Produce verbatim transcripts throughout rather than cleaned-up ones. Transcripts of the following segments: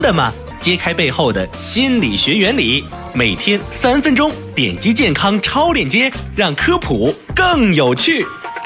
的吗？揭开背后的心理学原理，每天三分钟，点击健康超链接，让科普更有趣。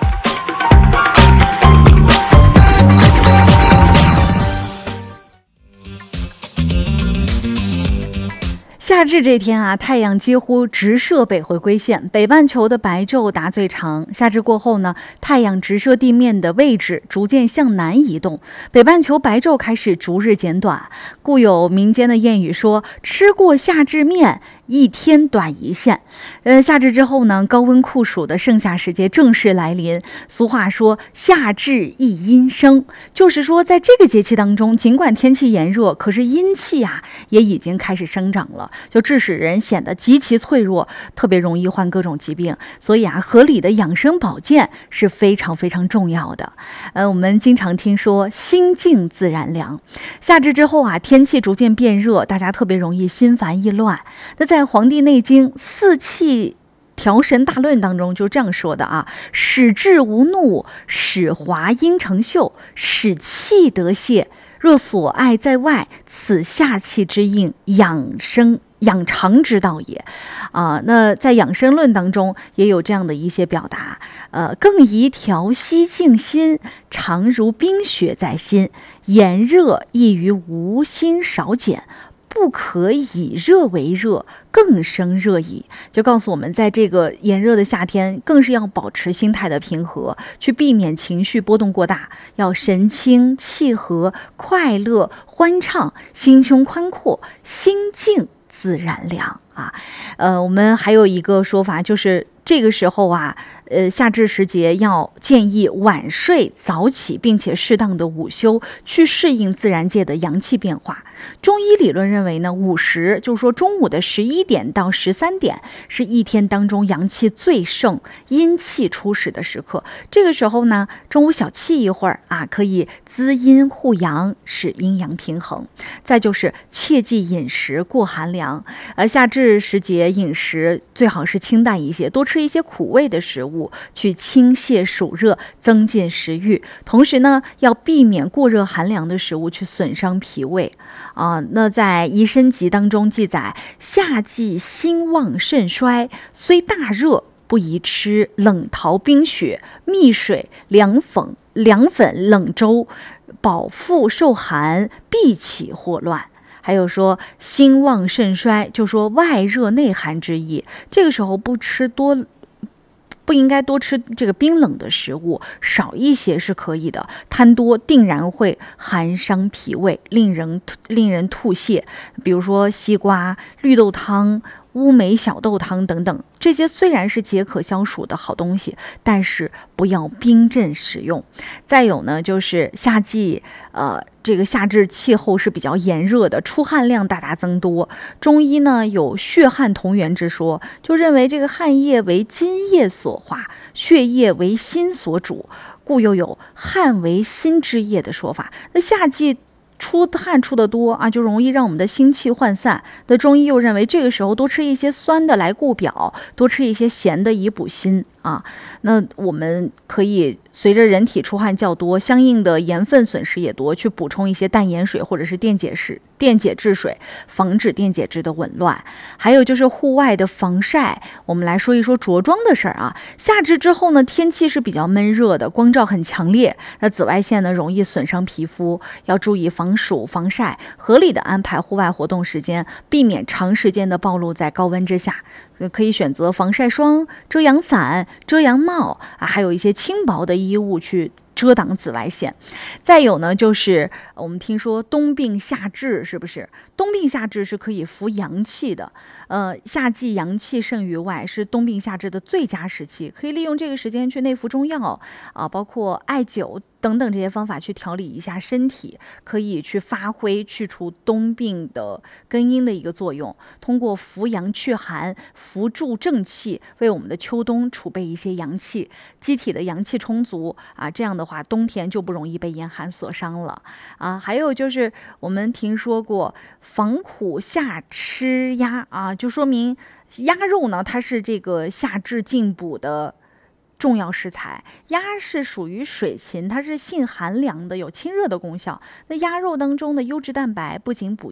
夏至这天啊，太阳几乎直射北回归线，北半球的白昼达最长。夏至过后呢，太阳直射地面的位置逐渐向南移动，北半球白昼开始逐日减短。故有民间的谚语说：“吃过夏至面，一天短一线。”呃，夏至之后呢，高温酷暑的盛夏时节正式来临。俗话说“夏至一阴生”，就是说在这个节气当中，尽管天气炎热，可是阴气啊也已经开始生长了，就致使人显得极其脆弱，特别容易患各种疾病。所以啊，合理的养生保健是非常非常重要的。呃，我们经常听说心静自然凉。夏至之后啊，天气逐渐变热，大家特别容易心烦意乱。那在《黄帝内经·四气调神大论》当中就这样说的啊：使志无怒，使华阴成秀，使气得泄。若所爱在外，此下气之应，养生养长之道也。啊、呃，那在养生论当中也有这样的一些表达，呃，更宜调息静心，常如冰雪在心，炎热易于无心少减。不可以热为热，更生热矣。就告诉我们，在这个炎热的夏天，更是要保持心态的平和，去避免情绪波动过大，要神清气和、快乐欢畅，心胸宽阔，心静自然凉啊。呃，我们还有一个说法，就是这个时候啊，呃，夏至时节要建议晚睡早起，并且适当的午休，去适应自然界的阳气变化。中医理论认为呢，午时就是说中午的十一点到十三点是一天当中阳气最盛、阴气初始的时刻。这个时候呢，中午小憩一会儿啊，可以滋阴护阳，使阴阳平衡。再就是切忌饮食过寒凉，呃，夏至时节饮食最好是清淡一些，多吃一些苦味的食物，去清泻暑热，增进食欲。同时呢，要避免过热寒凉的食物去损伤脾胃。啊、呃，那在《宜参集》当中记载，夏季心旺肾衰，虽大热，不宜吃冷陶冰雪、蜜水、凉粉、凉粉、冷粥，饱腹受寒，必起霍乱。还有说心旺肾衰，就说外热内寒之意。这个时候不吃多。不应该多吃这个冰冷的食物，少一些是可以的，贪多定然会寒伤脾胃，令人令人吐泻。比如说西瓜、绿豆汤、乌梅小豆汤等等，这些虽然是解渴消暑的好东西，但是不要冰镇食用。再有呢，就是夏季，呃，这个夏至气候是比较炎热的，出汗量大大增多。中医呢有血汗同源之说，就认为这个汗液为津液所化，血液为心所主，故又有汗为心之液的说法。那夏季出汗出的多啊，就容易让我们的心气涣散。那中医又认为，这个时候多吃一些酸的来固表，多吃一些咸的以补心啊。那我们可以随着人体出汗较多，相应的盐分损失也多，去补充一些淡盐水或者是电解质电解质水，防止电解质的紊乱。还有就是户外的防晒，我们来说一说着装的事儿啊。夏至之后呢，天气是比较闷热的，光照很强烈，那紫外线呢容易损伤皮肤，要注意防暑防晒，合理的安排户外活动时间，避免长时间的暴露在高温之下。可以选择防晒霜、遮阳伞、遮阳帽啊，还有一些轻薄的衣物去遮挡紫外线。再有呢，就是我们听说冬病夏治，是不是？冬病夏治是可以服阳气的。呃，夏季阳气盛于外，是冬病夏治的最佳时期，可以利用这个时间去内服中药啊，包括艾灸等等这些方法去调理一下身体，可以去发挥去除冬病的根因的一个作用。通过扶阳祛寒、扶助正气，为我们的秋冬储备一些阳气，机体的阳气充足啊，这样的话冬天就不容易被严寒所伤了啊。还有就是我们听说过防苦夏吃鸭啊，就说明鸭肉呢，它是这个夏至进补的重要食材。鸭是属于水禽，它是性寒凉的，有清热的功效。那鸭肉当中的优质蛋白不仅补